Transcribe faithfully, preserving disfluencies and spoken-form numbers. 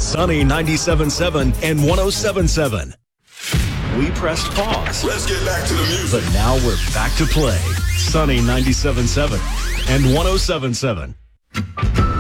Sunny ninety-seven point seven and one oh seven point seven. We pressed pause. Let's get back to the music. But now we're back to play. Sunny ninety-seven point seven and one oh seven point seven.